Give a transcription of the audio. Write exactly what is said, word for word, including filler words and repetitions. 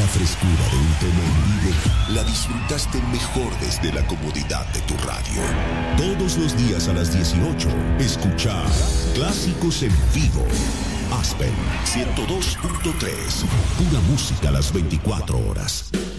La frescura de un tema en vivo la disfrutaste mejor desde la comodidad de tu radio. Todos los días a las dieciocho, escucha Clásicos en Vivo. Aspen ciento dos punto tres. Pura música a las veinticuatro horas.